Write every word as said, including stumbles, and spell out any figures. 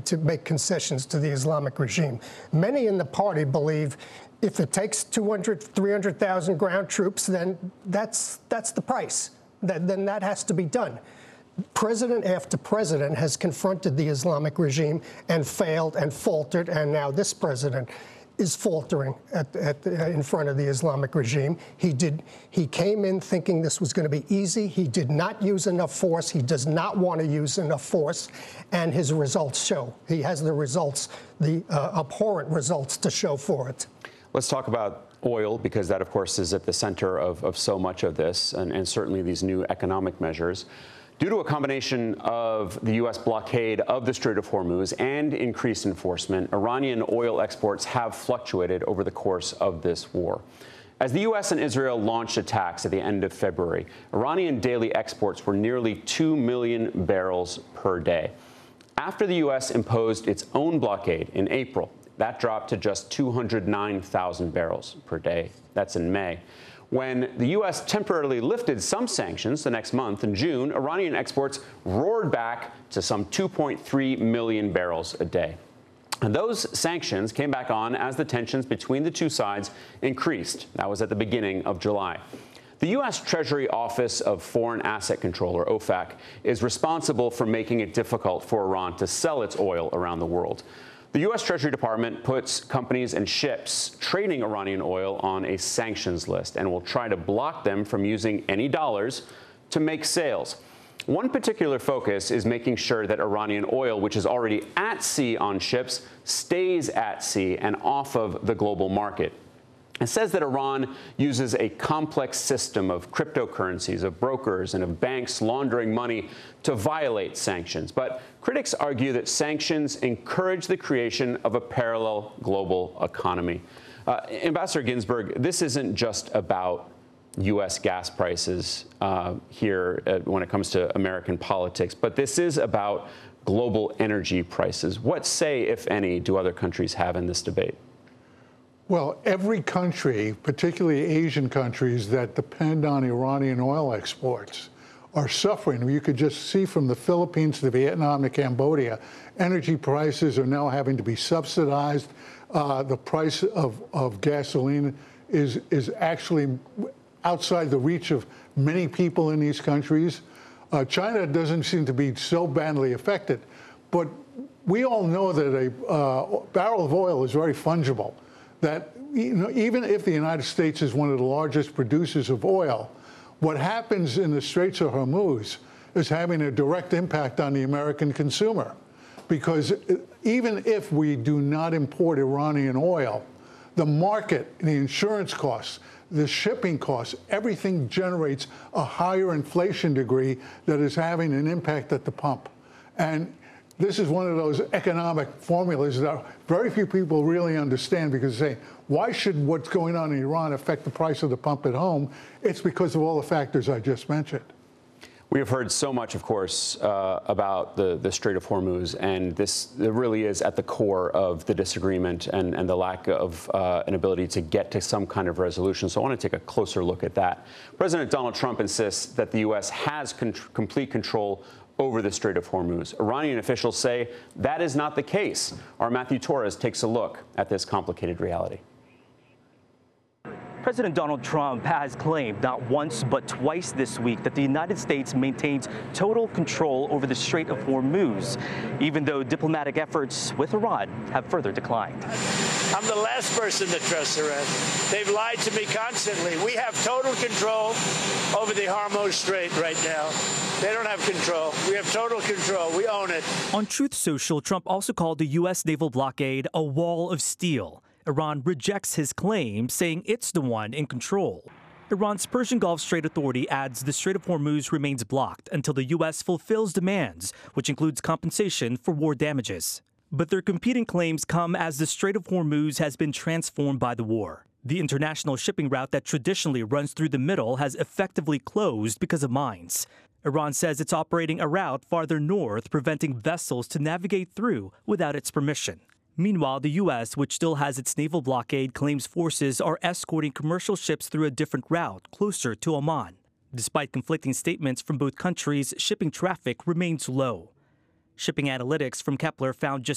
to make concessions to the Islamic regime. Many in the party believe if it takes two hundred, three hundred thousand ground troops, then that's, that's the price. That, then that has to be done. President after president has confronted the Islamic regime and failed and faltered, and now this president is faltering at, at, in front of the Islamic regime. He did. He came in thinking this was going to be easy. He did not use enough force. He does not want to use enough force, and his results show. He has the results, the uh, abhorrent results to show for it. Let's talk about oil, because that, of course, is at the center of, of so much of this, and, and certainly these new economic measures. Due to a combination of the U S blockade of the Strait of Hormuz and increased enforcement, Iranian oil exports have fluctuated over the course of this war. As the U S and Israel launched attacks at the end of February, Iranian daily exports were nearly two million barrels per day. After the U S imposed its own blockade in April, that dropped to just two hundred nine thousand barrels per day. That's in May. When the U S temporarily lifted some sanctions the next month in June, Iranian exports roared back to some two point three million barrels a day. And those sanctions came back on as the tensions between the two sides increased. That was at the beginning of July. The U S Treasury Office of Foreign Asset Control, or O F A C, is responsible for making it difficult for Iran to sell its oil around the world. The U S Treasury Department puts companies and ships trading Iranian oil on a sanctions list and will try to block them from using any dollars to make sales. One particular focus is making sure that Iranian oil, which is already at sea on ships, stays at sea and off of the global market. It says that Iran uses a complex system of cryptocurrencies, of brokers, and of banks laundering money to violate sanctions. But critics argue that sanctions encourage the creation of a parallel global economy. Uh, Ambassador Ginsburg, this isn't just about U S gas prices uh, here uh, when it comes to American politics, but this is about global energy prices. What say, if any, do other countries have in this debate? Well, every country, particularly Asian countries that depend on Iranian oil exports, are suffering. You could just see from the Philippines to Vietnam to Cambodia, energy prices are now having to be subsidized. Uh, the price of, of gasoline is, is actually outside the reach of many people in these countries. Uh, China doesn't seem to be so badly affected, but we all know that a uh, barrel of oil is very fungible. That, you know, even if the United States is one of the largest producers of oil, what happens in the Straits of Hormuz is having a direct impact on the American consumer. Because even if we do not import Iranian oil, the market, the insurance costs, the shipping costs, everything generates a higher inflation degree that is having an impact at the pump. And this is one of those economic formulas that very few people really understand, because they say, why should what's going on in Iran affect the price of the pump at home? It's because of all the factors I just mentioned. We have heard so much, of course, uh, about the, the Strait of Hormuz, and this it really is at the core of the disagreement and, and the lack of uh, an ability to get to some kind of resolution. So I want to take a closer look at that. President Donald Trump insists that the U S has con- complete control over the Strait of Hormuz. Iranian officials say that is not the case. Our Matthew Torres takes a look at this complicated reality. President Donald Trump has claimed not once but twice this week that the United States maintains total control over the Strait of Hormuz, even though diplomatic efforts with Iran have further declined. I'm the last person to trust Iran. They've lied to me constantly. We have total control over the Hormuz Strait right now. They don't have control. We have total control. We own it. On Truth Social, Trump also called the U S naval blockade a wall of steel. Iran rejects his claim, saying it's the one in control. Iran's Persian Gulf Strait Authority adds the Strait of Hormuz remains blocked until the U S fulfills demands, which includes compensation for war damages. But their competing claims come as the Strait of Hormuz has been transformed by the war. The international shipping route that traditionally runs through the middle has effectively closed because of mines. Iran says it's operating a route farther north, preventing vessels to navigate through without its permission. Meanwhile, the U S, which still has its naval blockade, claims forces are escorting commercial ships through a different route, closer to Oman. Despite conflicting statements from both countries, shipping traffic remains low. Shipping analytics from Kepler found just